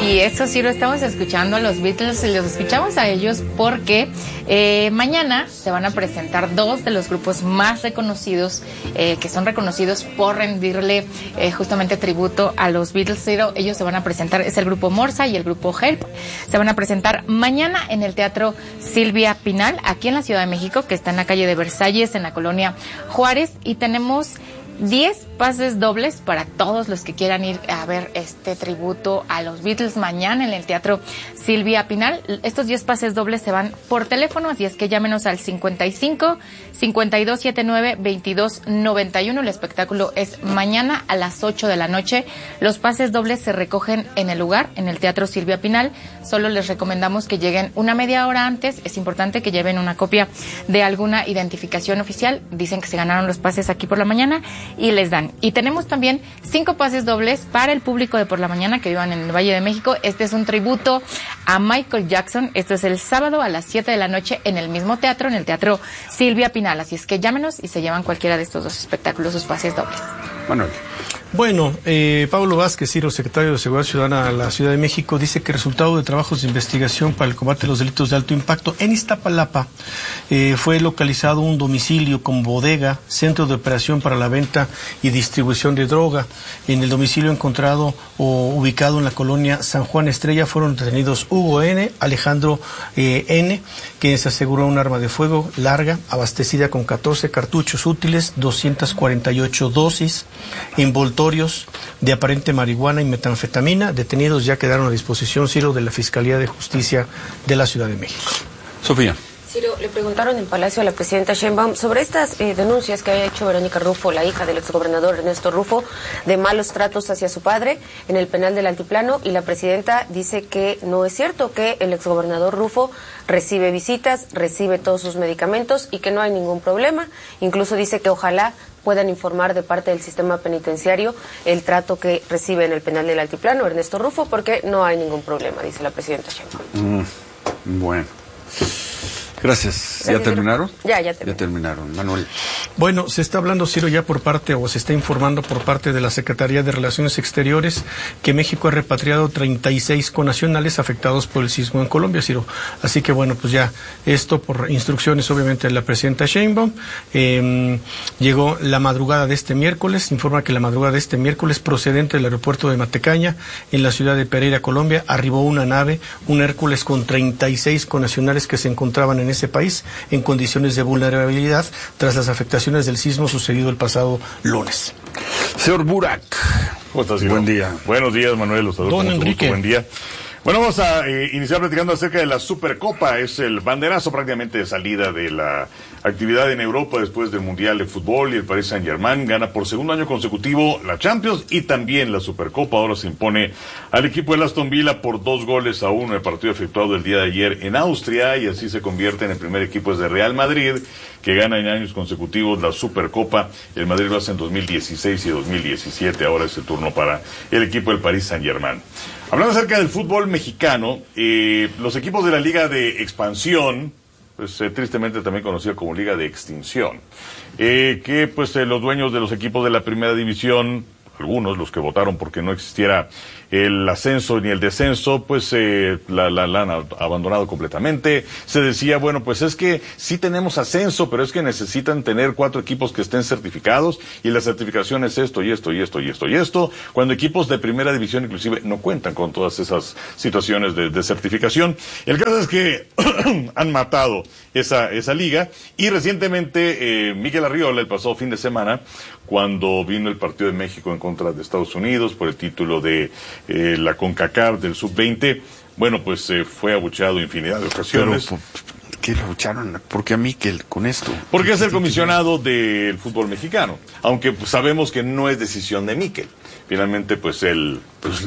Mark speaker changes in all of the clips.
Speaker 1: Y eso sí lo estamos escuchando a los Beatles, y los escuchamos a ellos porque mañana se van a presentar dos de los grupos más reconocidos, que son reconocidos por rendirle justamente tributo a los Beatles. Ellos se van a presentar, es el grupo Morsa y el grupo Help. Se van a presentar mañana en el Teatro Silvia Pinal, aquí en la Ciudad de México, que está en la calle de Versalles, en la colonia Juárez, y tenemos 10 pases dobles para todos los que quieran ir a ver este tributo a los Beatles mañana en el Teatro Silvia Pinal. Estos 10 pases dobles se van por teléfono, así es que llámenos al 55-5279-2291. El espectáculo es mañana a las 8 de la noche. Los pases dobles se recogen en el lugar, en el Teatro Silvia Pinal. Solo les recomendamos que lleguen una media hora antes. Es importante que lleven una copia de alguna identificación oficial. Dicen que se ganaron los pases aquí por la mañana y les dan. Y tenemos también 5 pases dobles para el público de por la mañana que vivan en el Valle de México. Este es un tributo a Michael Jackson. Esto es el sábado a las 7 de la noche en el mismo teatro, en el Teatro Silvia Pinal. Así es que llámenos y se llevan cualquiera de estos dos espectáculos, sus pases dobles.
Speaker 2: Manuel.
Speaker 3: Bueno, Pablo Vázquez, Ciro, secretario de Seguridad Ciudadana de la Ciudad de México, dice que el resultado de trabajos de investigación para el combate a los delitos de alto impacto en Iztapalapa fue localizado un domicilio con bodega, centro de operación para la venta y distribución de droga. En el domicilio encontrado o ubicado en la colonia San Juan Estrella fueron detenidos Hugo N., Alejandro N., quien se aseguró un arma de fuego larga, abastecida con 14 cartuchos útiles, 248 dosis, envoltorios de aparente marihuana y metanfetamina. Detenidos ya quedaron a disposición, Ciro, de la Fiscalía de Justicia de la Ciudad de México.
Speaker 2: Sofía.
Speaker 4: Ciro, le preguntaron en Palacio a la presidenta Sheinbaum sobre estas denuncias que había hecho Verónica Rufo, la hija del exgobernador Ernesto Rufo, de malos tratos hacia su padre en el penal del Altiplano, y la presidenta dice que no es cierto, que el exgobernador Rufo recibe visitas, recibe todos sus medicamentos y que no hay ningún problema. Incluso dice que ojalá puedan informar de parte del sistema penitenciario el trato que recibe en el penal del Altiplano Ernesto Rufo, porque no hay ningún problema, dice la presidenta Sheinbaum.
Speaker 2: Bueno. Gracias. ¿Ya terminaron?
Speaker 4: Ya
Speaker 2: terminaron. Manuel.
Speaker 3: Bueno, se está hablando, Ciro, ya por parte, o se está informando por parte de la Secretaría de Relaciones Exteriores, que México ha repatriado 36 connacionales afectados por el sismo en Colombia, Ciro. Así que, bueno, pues ya esto por instrucciones, obviamente, de la presidenta Sheinbaum. Llegó la madrugada de este miércoles, informa que la madrugada de este miércoles, procedente del aeropuerto de Matecaña, en la ciudad de Pereira, Colombia, arribó una nave, un Hércules con 36 connacionales que se encontraban en ese país en condiciones de vulnerabilidad tras las afectaciones del sismo sucedido el pasado lunes.
Speaker 2: Señor Burak.
Speaker 5: ¿Cómo estás,
Speaker 2: Buen día.
Speaker 5: Buenos días, Manuel. Los saludos.
Speaker 3: Don Enrique.
Speaker 5: Buen día. Bueno, vamos a iniciar platicando acerca de la Supercopa. Es el banderazo prácticamente de salida de la actividad en Europa después del Mundial de Fútbol, y el Paris Saint-Germain gana por segundo año consecutivo la Champions y también la Supercopa. Ahora se impone al equipo del Aston Villa por 2-1 en el partido efectuado el día de ayer en Austria, y así se convierte en el primer equipo de Real Madrid que gana en años consecutivos la Supercopa. El Madrid lo hace en 2016 y 2017. Ahora es el turno para el equipo del Paris Saint-Germain. Hablando acerca del fútbol mexicano, los equipos de la Liga de Expansión, pues tristemente también conocida como Liga de Extinción, que pues los dueños de los equipos de la primera división, algunos, los que votaron porque no existiera el ascenso ni el descenso, pues la han abandonado completamente. Se decía, bueno, pues es que sí tenemos ascenso, pero es que necesitan tener 4 equipos que estén certificados, y la certificación es esto y esto y esto y esto y esto, cuando equipos de primera división inclusive no cuentan con todas esas situaciones de certificación. El caso es que han matado esa liga, y recientemente Miguel Arriola, el pasado fin de semana, cuando vino el partido de México en contra de Estados Unidos por el título de la CONCACAF del Sub-20, bueno, pues fue abucheado infinidad de ocasiones.
Speaker 2: Pero, ¿qué lo abucharon? ¿Por qué a Miquel con esto?
Speaker 5: Porque es el comisionado del fútbol mexicano, aunque pues, sabemos que no es decisión de Miquel. Finalmente, pues él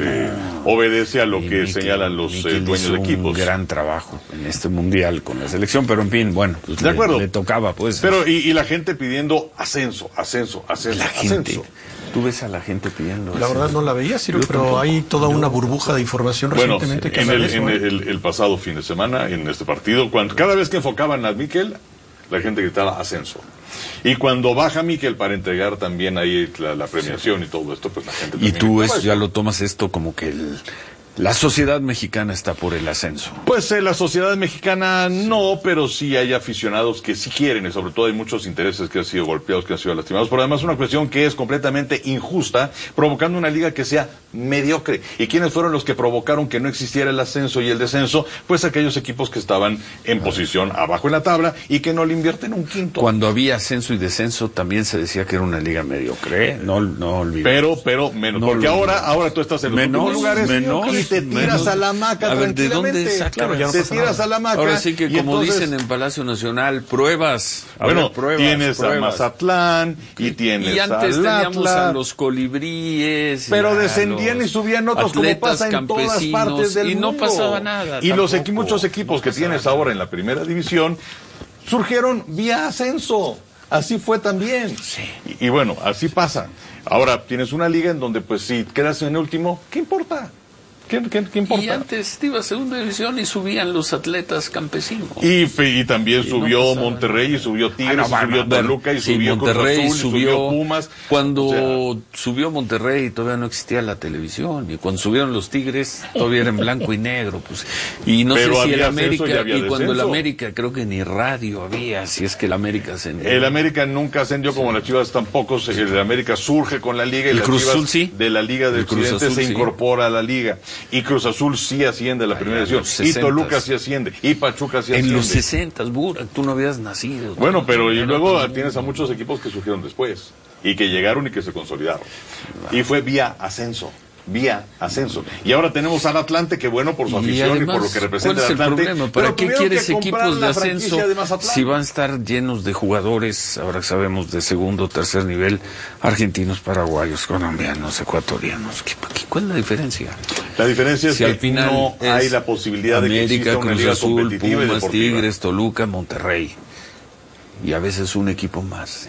Speaker 5: obedece a lo que Miquel, señalan los dueños de equipos.
Speaker 2: Un gran trabajo en este mundial con la selección, pero en fin, bueno, pues
Speaker 5: de acuerdo.
Speaker 2: Le tocaba, pues.
Speaker 5: Pero y la gente pidiendo ascenso.
Speaker 2: La gente. ¿Tú ves a la gente pidiendo?
Speaker 3: La verdad no la veía, Ciro, pero hay toda una burbuja de información recientemente que
Speaker 5: en el pasado fin de semana, en este partido, cada vez que enfocaban a Miquel, la gente gritaba ascenso. Y cuando baja Miquel para entregar también ahí la premiación y todo esto, pues la gente
Speaker 2: también... Y tú ya lo tomas esto como que La sociedad mexicana está por el ascenso.
Speaker 5: Pues la sociedad mexicana no, pero sí hay aficionados que sí quieren, y sobre todo hay muchos intereses que han sido golpeados, que han sido lastimados, pero además una cuestión que es completamente injusta, provocando una liga que sea mediocre. ¿Y quiénes fueron los que provocaron que no existiera el ascenso y el descenso? Pues aquellos equipos que estaban en posición abajo en la tabla y que no le invierten un quinto.
Speaker 2: Cuando había ascenso y descenso también se decía que era una liga mediocre, no olvidemos.
Speaker 5: Pero menos,
Speaker 2: no
Speaker 5: porque ahora tú estás en los últimos lugares y te tiras a la hamaca tranquilamente.
Speaker 2: ¿De dónde sacas?
Speaker 5: Te tiras a la hamaca.
Speaker 2: Ahora sí que, como
Speaker 5: entonces,
Speaker 2: dicen en Palacio Nacional, pruebas.
Speaker 5: Tienes a Mazatlán y tienes
Speaker 2: y antes
Speaker 5: al
Speaker 2: teníamos
Speaker 5: Atlas,
Speaker 2: a los colibríes.
Speaker 5: pero descendían y subían otros, como pasa en todas partes del mundo.
Speaker 2: Y no pasaba nada.
Speaker 5: Y
Speaker 2: tampoco,
Speaker 5: muchos equipos que tienes ahora en la primera división surgieron vía ascenso. Así fue también.
Speaker 2: Sí.
Speaker 5: Y bueno, así pasa. Ahora tienes una liga en donde, pues, si quedas en último, ¿qué importa? ¿Qué importa?
Speaker 2: Y antes te iba a segunda división y subían los atletas campesinos.
Speaker 5: Y también subió
Speaker 2: no
Speaker 5: Monterrey,
Speaker 2: nada.
Speaker 5: y subió Tigres, y subió Toluca, y subió
Speaker 2: Monterrey,
Speaker 5: Cruz Azul, y subió Pumas.
Speaker 2: Cuando subió Monterrey todavía no existía la televisión, y cuando subieron los Tigres todavía era en blanco y negro, pues. Y no
Speaker 5: pero
Speaker 2: sé si el
Speaker 5: América,
Speaker 2: y cuando el América, creo que ni radio había, si es que el América ascendió.
Speaker 5: El América nunca ascendió, como las Chivas tampoco. El América surge con la liga, y
Speaker 2: el
Speaker 5: las
Speaker 2: Cruz
Speaker 5: Chivas
Speaker 2: Azul, sí.
Speaker 5: de la Liga del Occidente se incorpora a la liga. Y Cruz Azul sí asciende a la primera división. Y Toluca sí asciende. Y Pachuca sí asciende.
Speaker 2: En los 60, Burak, tú no habías nacido.
Speaker 5: Bueno, pero y luego tienes a muchos equipos que surgieron después. Y que llegaron y que se consolidaron. Y fue vía ascenso. Y ahora tenemos al Atlante, que bueno por su afición y
Speaker 2: además,
Speaker 5: por lo que representa
Speaker 2: ¿cuál es
Speaker 5: el Atlante.
Speaker 2: problema? ¿Para qué quieres equipos de ascenso
Speaker 5: de
Speaker 2: si van a estar llenos de jugadores, ahora que sabemos, de segundo o tercer nivel, argentinos, paraguayos, colombianos, ecuatorianos? ¿Cuál es la diferencia?
Speaker 5: La diferencia es
Speaker 2: si
Speaker 5: que
Speaker 2: al final
Speaker 5: no hay la posibilidad
Speaker 2: América,
Speaker 5: de que exista una
Speaker 2: Cruz
Speaker 5: liga
Speaker 2: Azul,
Speaker 5: competitiva y
Speaker 2: Pumas,
Speaker 5: deportiva.
Speaker 2: Tigres, Toluca, Monterrey. Y a veces un equipo más.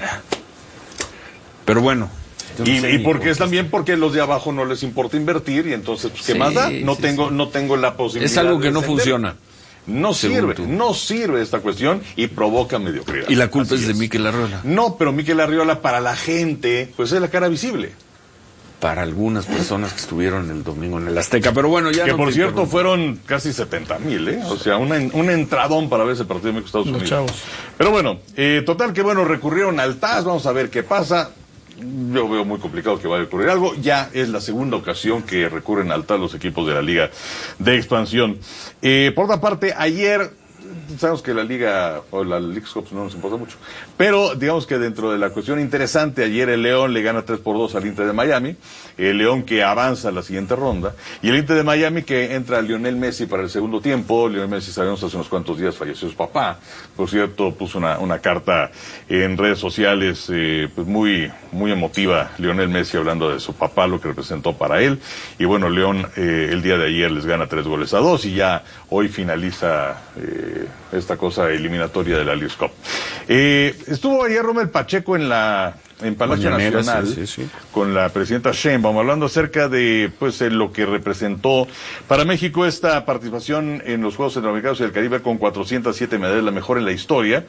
Speaker 2: Pero bueno.
Speaker 5: Y porque es también porque los de abajo no les importa invertir, y entonces, pues, ¿qué más da? No tengo la posibilidad.
Speaker 2: Es algo que no
Speaker 5: descender.
Speaker 2: funciona.
Speaker 5: No sirve esta cuestión y provoca mediocridad.
Speaker 2: Y la culpa es de Mikel Arriola.
Speaker 5: No, pero Mikel Arriola, para la gente, pues es la cara visible.
Speaker 2: Para algunas personas que estuvieron el domingo en el Azteca, pero bueno, ya
Speaker 5: que
Speaker 2: no
Speaker 5: por cierto fueron casi 70,000, o sea, un entradón para ver ese partido de México-Estados Unidos.
Speaker 3: Chavos.
Speaker 5: Pero bueno, total que bueno, recurrieron al TAS, vamos a ver qué pasa. Yo veo muy complicado que vaya a ocurrir algo. Ya es la segunda ocasión que recurren al TAS los equipos de la Liga de Expansión. Por otra parte, ayer, sabemos que la Liga, o la Leagues Cup no nos importa mucho, pero digamos que dentro de la cuestión interesante, ayer el León le gana 3-2 al Inter de Miami, el León que avanza a la siguiente ronda, y el Inter de Miami que entra a Lionel Messi para el segundo tiempo. Lionel Messi, sabemos, hace unos cuantos días falleció su papá, por cierto, puso una carta en redes sociales pues muy emotiva, Lionel Messi, hablando de su papá, lo que representó para él, y bueno, León el día de ayer les gana 3-2, y ya hoy finaliza esta cosa eliminatoria de la Leagues Cup. Estuvo ayer Rommel Pacheco en Palacio Nacional, sí. Con la presidenta Sheinbaum, hablando acerca de lo que representó para México esta participación en los Juegos Centroamericanos y del Caribe, con 407 medallas, la mejor en la historia,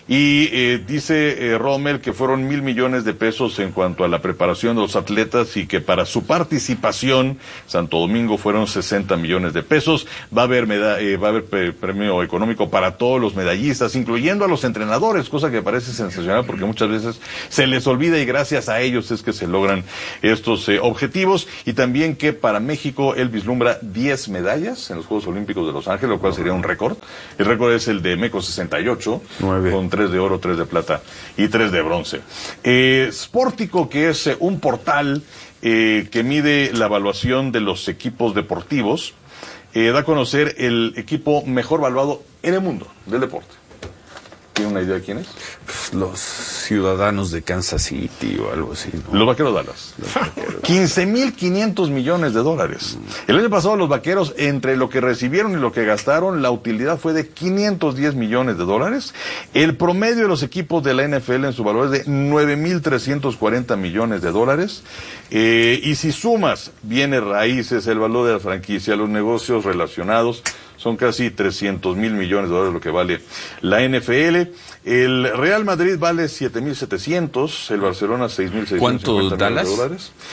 Speaker 5: y dice Rommel que fueron 1,000 millones de pesos en cuanto a la preparación de los atletas, y que para su participación Santo Domingo fueron 60 millones de pesos. Va a haber premio económico para todos los medallistas, incluyendo a los entrenadores, cosa que me parece sensacional porque muchas veces se les olvida, y gracias a ellos es que se logran estos objetivos. Y también que para México él vislumbra 10 medallas en los Juegos Olímpicos de Los Ángeles, lo cual sería un récord. El récord es el de México 68, 9. Con 3 de oro, 3 de plata y 3 de bronce. Sportico, que es un portal que mide la evaluación de los equipos deportivos, da a conocer el equipo mejor valuado en el mundo del deporte. ¿Tiene una idea de quién es?
Speaker 2: Pues los Ciudadanos de Kansas City o algo así, ¿no?
Speaker 5: Los Vaqueros Dallas. 15,500 millones de dólares. El año pasado los Vaqueros, entre lo que recibieron y lo que gastaron, la utilidad fue de 510 millones de dólares. El promedio de los equipos de la NFL en su valor es de 9,340 millones de dólares. Y si sumas bienes raíces, el valor de la franquicia, los negocios relacionados, son casi 300,000 millones de dólares lo que vale la NFL. El Real Madrid vale 7,700, el Barcelona 6,650 millones de dólares.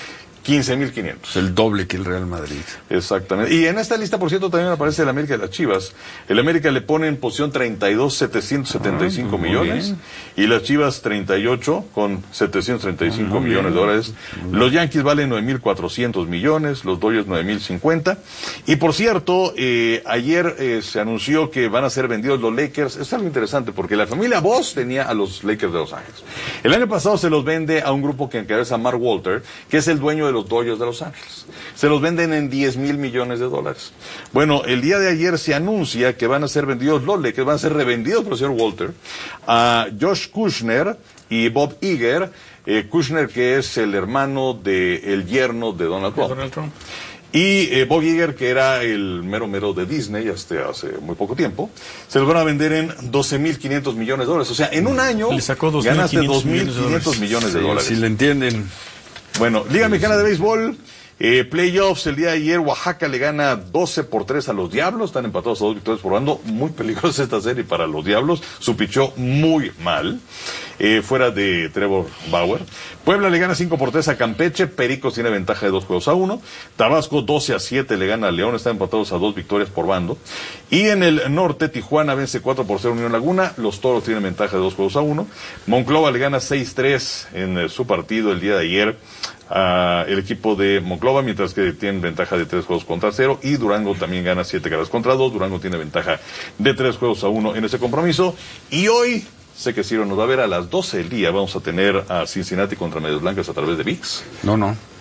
Speaker 5: 15,500.
Speaker 2: El doble que el Real Madrid.
Speaker 5: Exactamente. Y en esta lista, por cierto, también aparece el América y las Chivas. El América le pone en posición 32, 775 millones.
Speaker 2: Bien.
Speaker 5: Y las Chivas 38 con 735 millones de dólares. Los Yankees valen 9,400 millones. Los Dodgers 9,050. Y por cierto, ayer se anunció que van a ser vendidos los Lakers. Es algo interesante porque la familia Voss tenía a los Lakers de Los Ángeles. El año pasado se los vende a un grupo que encabeza Mark Walter, que es el dueño de los Dodgers de Los Ángeles. Se los venden en 10,000 millones de dólares. Bueno, el día de ayer se anuncia que van a ser vendidos los Lakers, van a ser revendidos por el señor Walter, a Josh Kushner y Bob Iger. Kushner, que es el hermano del yerno de Donald Trump. Y Bob Iger, que era el mero de Disney hasta hace muy poco tiempo, se los van a vender en 12,500 millones de dólares. O sea, en un año
Speaker 3: le sacó
Speaker 5: ganaste 2,500 millones de dólares.
Speaker 2: Si le entienden.
Speaker 5: Bueno, Liga Mexicana de Béisbol, playoffs, el día de ayer Oaxaca le gana 12-3 a los Diablos, están empatados a 2 victorias por bando, muy peligrosa esta serie para los Diablos, su pichó muy mal, fuera de Trevor Bauer. Puebla le gana 5-3 a Campeche, Pericos tiene ventaja de 2-1, Tabasco 12-7 le gana a León, están empatados a 2 victorias por bando, y en el norte Tijuana vence 4-0 Unión Laguna, los Toros tienen ventaja de 2-1, Monclova le gana 6-3 en su partido el día de ayer el equipo de Monclova, mientras que tienen ventaja de 3-0, y Durango también gana 7-2. Durango tiene ventaja de 3-1 en ese compromiso. Y hoy, sé que Ciro nos va a ver a las 12 del día, vamos a tener a Cincinnati contra Medias Blancas a través de ViX.
Speaker 2: No,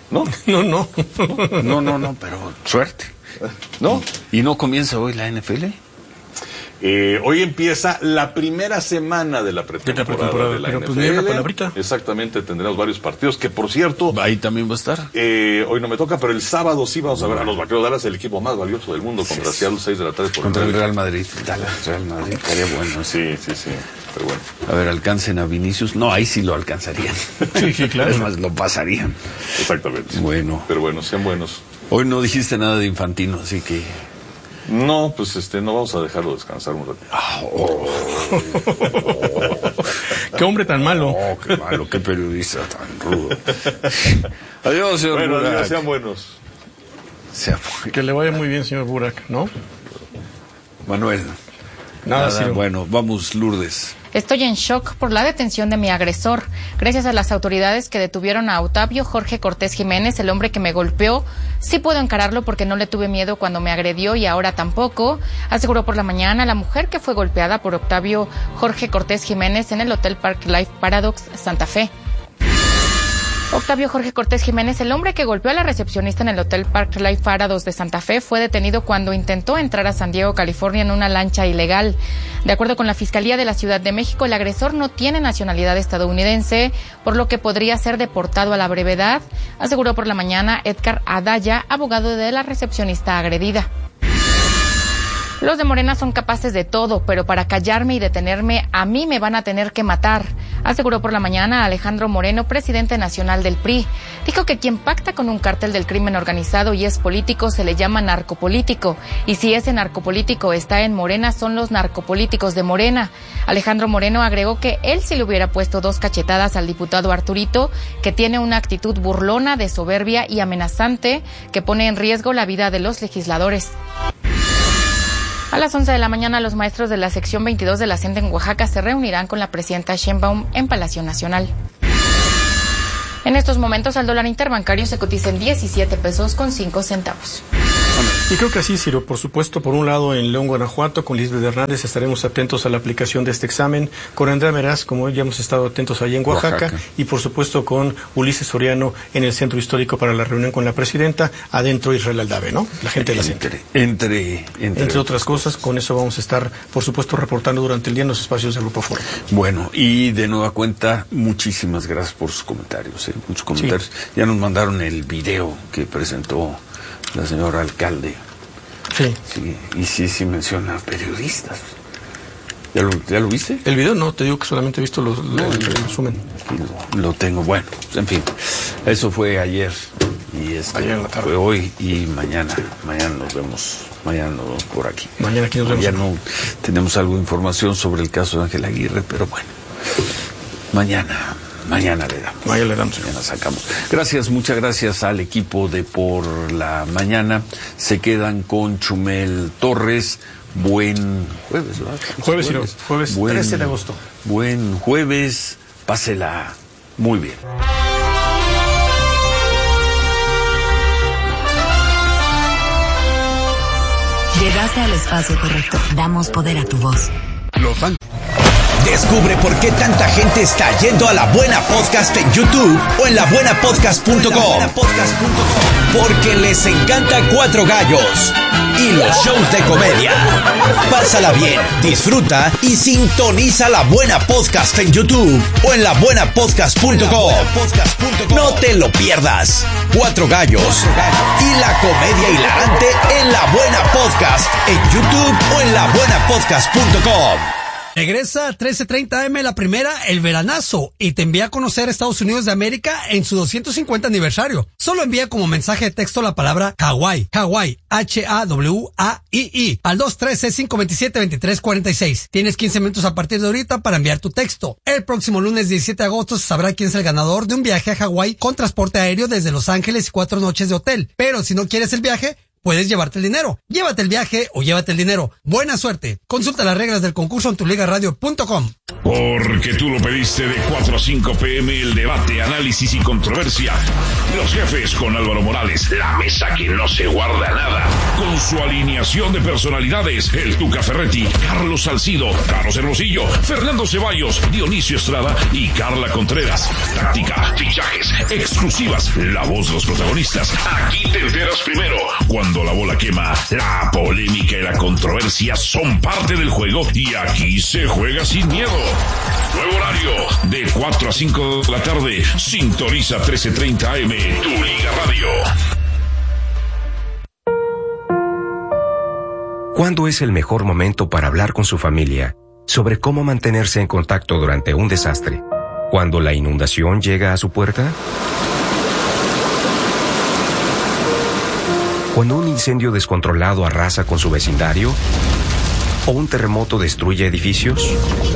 Speaker 2: pero suerte.
Speaker 5: ¿No?
Speaker 2: ¿Y no comienza hoy la NFL?
Speaker 5: Hoy empieza la primera semana de la pretemporada de la
Speaker 3: pero
Speaker 5: NFL.
Speaker 3: pues mira la palabrita.
Speaker 5: Exactamente, tendremos varios partidos que, por cierto,
Speaker 2: Ahí también va a estar.
Speaker 5: hoy no me toca, pero el sábado sí vamos a ver a los Vaqueros de Dallas, el equipo más valioso del mundo, contra Seattle, 6 de la tarde.
Speaker 2: Contra el Real Madrid. Dallas, Real Madrid, estaría bueno.
Speaker 5: Sí, pero bueno.
Speaker 2: A ver, alcancen a Vinicius. No, ahí sí lo alcanzarían.
Speaker 3: Sí, claro.
Speaker 2: Es más, lo pasarían.
Speaker 5: Exactamente.
Speaker 2: Bueno.
Speaker 5: Pero bueno, sean buenos.
Speaker 2: Hoy no dijiste nada de Infantino, así que...
Speaker 5: No, pues no vamos a dejarlo descansar un ratito.
Speaker 3: Qué hombre tan malo.
Speaker 2: Oh, qué malo, qué periodista tan rudo. Adiós, señor
Speaker 5: Bueno,
Speaker 2: Burak.
Speaker 5: adiós, sean buenos.
Speaker 3: Que le vaya muy bien, señor Burak, ¿no?
Speaker 2: Manuel.
Speaker 3: Nada, Ciro.
Speaker 2: Bueno, vamos, Lourdes.
Speaker 1: Estoy en shock por la detención de mi agresor. Gracias a las autoridades que detuvieron a Octavio Jorge Cortés Jiménez, el hombre que me golpeó, sí puedo encararlo porque no le tuve miedo cuando me agredió y ahora tampoco, aseguró por la mañana la mujer que fue golpeada por Octavio Jorge Cortés Jiménez en el Hotel Park Life Paradox Santa Fe. Octavio Jorge Cortés Jiménez, el hombre que golpeó a la recepcionista en el Hotel Park Life Paradox de Santa Fe, fue detenido cuando intentó entrar a San Diego, California, en una lancha ilegal. De acuerdo con la Fiscalía de la Ciudad de México, el agresor no tiene nacionalidad estadounidense, por lo que podría ser deportado a la brevedad, aseguró por la mañana Edgar Adaya, abogado de la recepcionista agredida. Los de Morena son capaces de todo, pero para callarme y detenerme, a mí me van a tener que matar, aseguró por la mañana Alejandro Moreno, presidente nacional del PRI. Dijo que quien pacta con un cártel del crimen organizado y es político se le llama narcopolítico, y si ese narcopolítico está en Morena, son los narcopolíticos de Morena. Alejandro Moreno agregó que él sí le hubiera puesto 2 cachetadas al diputado Arturito, que tiene una actitud burlona, de soberbia y amenazante que pone en riesgo la vida de los legisladores. A las 11 de la mañana, los maestros de la sección 22 de la CENTE en Oaxaca se reunirán con la presidenta Sheinbaum en Palacio Nacional. En estos momentos, el dólar interbancario se cotiza en 17 pesos con 5 centavos.
Speaker 3: Y creo que así, Ciro, por supuesto, por un lado en León, Guanajuato, con Lisbeth Hernández estaremos atentos a la aplicación de este examen, con Andrea Meraz, como ya hemos estado atentos allá en Oaxaca, y por supuesto con Ulises Soriano en el Centro Histórico para la reunión con la presidenta, adentro Israel Aldave, ¿no? La gente de la CENTE. Entre otras cosas, con eso vamos a estar, por supuesto, reportando durante el día en los espacios del Grupo Foro.
Speaker 2: Bueno, y de nueva cuenta, muchísimas gracias por sus comentarios, muchos comentarios. Sí. Ya nos mandaron el video que presentó la señora alcalde.
Speaker 3: Sí.
Speaker 2: Sí, sí menciona periodistas. ¿Ya lo viste?
Speaker 3: El video no, te digo que solamente he visto el resumen.
Speaker 2: Lo tengo, bueno, en fin. Eso fue ayer. Y
Speaker 3: ayer en la tarde.
Speaker 2: Fue hoy y mañana. Mañana nos vemos por aquí.
Speaker 3: Mañana aquí nos vemos.
Speaker 2: Ya no tenemos algo de información sobre el caso de Ángel Aguirre, pero bueno. Mañana Mañana le damos. Mañana sacamos. Gracias, muchas gracias al equipo de Por la Mañana. Se quedan con Chumel Torres. Buen jueves, ¿verdad?
Speaker 3: Jueves 13 de agosto.
Speaker 2: Buen jueves. Pásela muy bien.
Speaker 6: Llegaste al espacio correcto. Damos poder a tu voz.
Speaker 7: Descubre por qué tanta gente está yendo a La Buena Podcast en YouTube o en labuenapodcast.com. Porque les encanta Cuatro Gallos y los shows de comedia. Pásala bien, disfruta y sintoniza La Buena Podcast en YouTube o en labuenapodcast.com. No te lo pierdas. Cuatro Gallos y la comedia hilarante en La Buena Podcast en YouTube o en labuenapodcast.com.
Speaker 8: Regresa a 1330 AM La Primera, el veranazo, y te envía a conocer Estados Unidos de América en su 250 aniversario. Solo envía como mensaje de texto la palabra Hawái, H-A-W-A-I-I, al 213-527-2346. Tienes 15 minutos a partir de ahorita para enviar tu texto. El próximo lunes 17 de agosto se sabrá quién es el ganador de un viaje a Hawái con transporte aéreo desde Los Ángeles y 4 noches de hotel. Pero si no quieres el viaje, puedes llevarte el dinero. Llévate el viaje o llévate el dinero. Buena suerte. Consulta las reglas del concurso en tuligaradio.com.
Speaker 9: Porque tú lo pediste, de 4 a 5 p.m. el debate, análisis y controversia. Los jefes con Álvaro Morales, la mesa que no se guarda nada. Con su alineación de personalidades, el Tuca Ferretti, Carlos Salcido, Carlos Hermosillo, Fernando Ceballos, Dionisio Estrada y Carla Contreras. Táctica, fichajes, exclusivas, la voz de los protagonistas. Aquí te enteras primero. Cuando la bola quema, la polémica y la controversia son parte del juego y aquí se juega sin miedo. Nuevo horario, de 4 a 5 de la tarde. Sintoniza 1330 AM, tu Liga Radio.
Speaker 10: ¿Cuándo es el mejor momento para hablar con su familia sobre cómo mantenerse en contacto durante un desastre? ¿Cuando la inundación llega a su puerta? ¿Cuando un incendio descontrolado arrasa con su vecindario? ¿O un terremoto destruye edificios?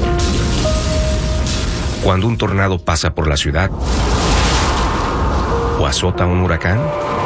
Speaker 10: ¿Cuando un tornado pasa por la ciudad? ¿O azota un huracán?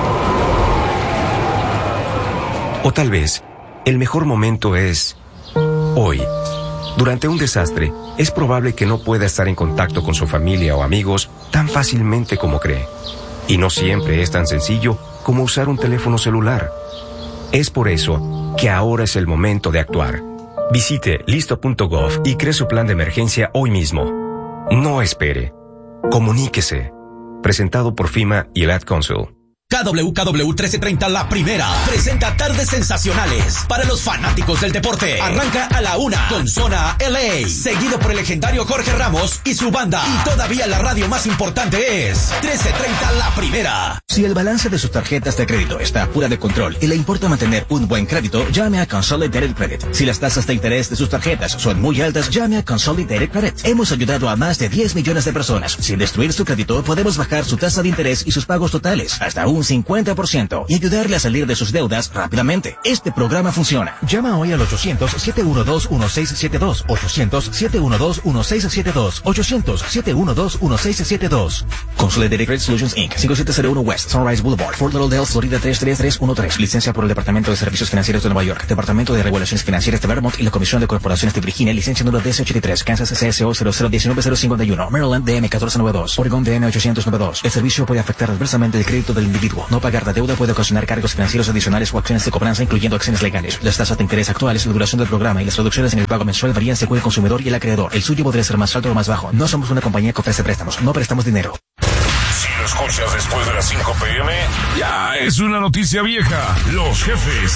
Speaker 10: O tal vez, el mejor momento es hoy. Durante un desastre, es probable que no pueda estar en contacto con su familia o amigos tan fácilmente como cree. Y no siempre es tan sencillo como usar un teléfono celular. Es por eso que ahora es el momento de actuar. Visite listo.gov y cree su plan de emergencia hoy mismo. No espere. Comuníquese. Presentado por FEMA y el Ad Council.
Speaker 7: KWKW 1330 La Primera presenta tardes sensacionales para los fanáticos del deporte. Arranca a la 1 con Zona LA, seguido por el legendario Jorge Ramos y su banda. Y todavía la radio más importante es 1330 La Primera.
Speaker 11: Si el balance de sus tarjetas de crédito está fuera de control y le importa mantener un buen crédito, llame a Consolidated Credit. Si las tasas de interés de sus tarjetas son muy altas, llame a Consolidated Credit. Hemos ayudado a más de 10 millones de personas. Sin destruir su crédito, podemos bajar su tasa de interés y sus pagos totales hasta un 50% y ayudarle a salir de sus deudas rápidamente. Este programa funciona. Llama hoy al 800-712-1672. 800-712-1672. 800-712-1672. Consolidated Credit Solutions Inc. 5701 West Sunrise Boulevard, Fort Lauderdale, Florida 33313. Licencia por el Departamento de Servicios Financieros de Nueva York, Departamento de Regulaciones Financieras de Vermont y la Comisión de Corporaciones de Virginia. Licencia número DC83. Kansas CSO 0019051. Maryland DM 1492. Oregon DM 892. El servicio puede afectar adversamente el crédito del individuo. No pagar la deuda puede ocasionar cargos financieros adicionales o acciones de cobranza, incluyendo acciones legales. Las tasas de interés actuales, la duración del programa y las reducciones en el pago mensual varían según el consumidor y el acreedor. El suyo podría ser más alto o más bajo. No somos una compañía que ofrece préstamos. No prestamos dinero.
Speaker 9: Si lo escuchas después de las 5 p.m., ya es una noticia vieja. Los jefes.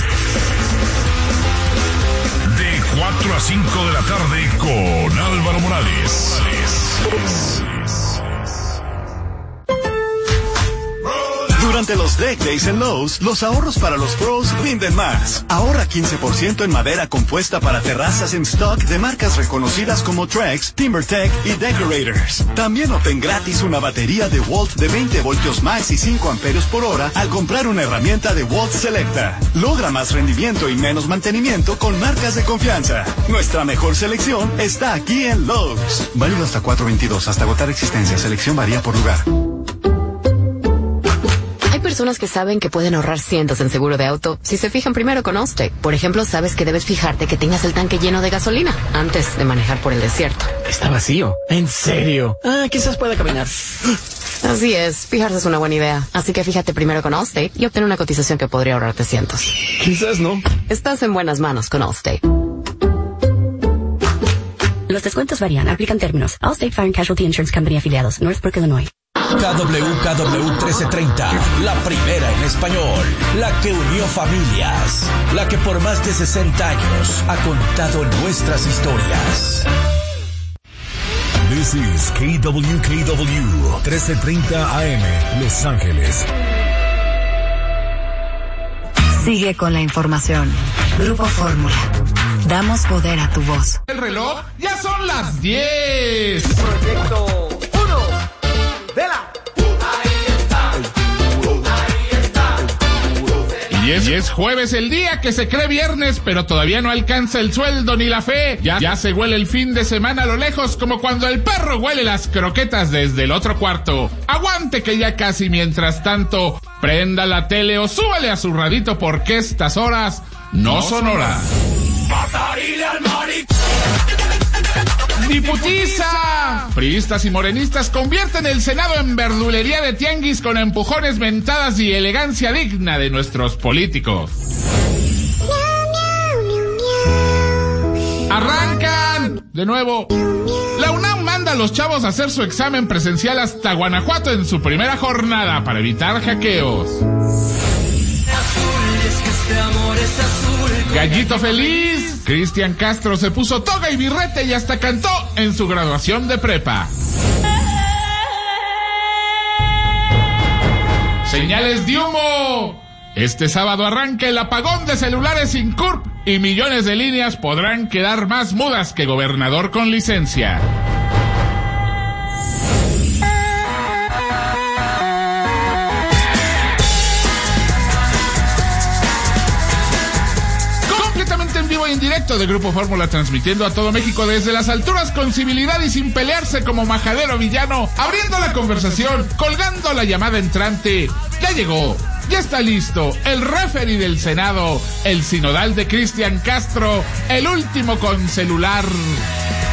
Speaker 9: De 4 a 5 de la tarde con Álvaro Morales.
Speaker 12: Durante los Deck Days en Lowe's, los ahorros para los pros rinden más. Ahorra 15% en madera compuesta para terrazas en stock de marcas reconocidas como Trex, TimberTech y Decorators. También obtén gratis una batería de Walt de 20 voltios más y 5 amperios por hora al comprar una herramienta de Walt Selecta. Logra más rendimiento y menos mantenimiento con marcas de confianza. Nuestra mejor selección está aquí en Lowe's. Válido hasta 4/22, hasta agotar existencia. Selección varía por lugar.
Speaker 13: Hay personas que saben que pueden ahorrar cientos en seguro de auto si se fijan primero con Allstate. Por ejemplo, sabes que debes fijarte que tengas el tanque lleno de gasolina antes de manejar por el desierto.
Speaker 11: Está vacío. ¿En serio? Quizás pueda caminar.
Speaker 13: Así es, fijarse es una buena idea. Así que fíjate primero con Allstate y obtén una cotización que podría ahorrarte cientos.
Speaker 11: Quizás no.
Speaker 13: Estás en buenas manos con Allstate.
Speaker 14: Los descuentos varían. Aplican términos. Allstate Fire and Casualty Insurance Company afiliados. Northbrook, Illinois.
Speaker 7: KWKW 1330, la primera en español, la que unió familias, la que por más de 60 años ha contado nuestras historias.
Speaker 9: This is KWKW 1330 AM, Los Ángeles.
Speaker 6: Sigue con la información. Grupo Fórmula. Damos poder a tu voz.
Speaker 15: El reloj ya son las 10.
Speaker 16: Proyecto 1 de la...
Speaker 15: Y es jueves, el día que se cree viernes, pero todavía no alcanza el sueldo ni la fe. Ya se huele el fin de semana a lo lejos, como cuando el perro huele las croquetas desde el otro cuarto. Aguante que ya casi, mientras tanto, prenda la tele o súbale a su radito porque estas horas no son horas. ¡Diputiza! Priistas y morenistas convierten el Senado en verdulería de tianguis con empujones, mentadas y elegancia digna de nuestros políticos. ¡Arrancan! De nuevo. La UNAM manda a los chavos a hacer su examen presencial hasta Guanajuato en su primera jornada para evitar hackeos. Gallito feliz, Cristian Castro se puso toga y birrete y hasta cantó en su graduación de prepa. Señales de humo. Este sábado arranca el apagón de celulares sin CURP y millones de líneas podrán quedar más mudas que gobernador con licencia. En vivo e indirecto de Grupo Fórmula, transmitiendo a todo México desde las alturas con civilidad y sin pelearse como majadero villano, abriendo la conversación, colgando la llamada entrante. Ya llegó, ya está listo, el referee del Senado, el sinodal de Cristian Castro, el último con celular.